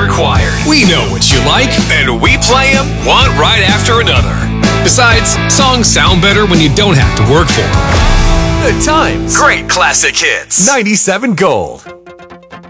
required. We know what you like, and we play them one right after another. Besides, songs sound better when you don't have to work for them. Good times. Great classic hits. 97 Gold.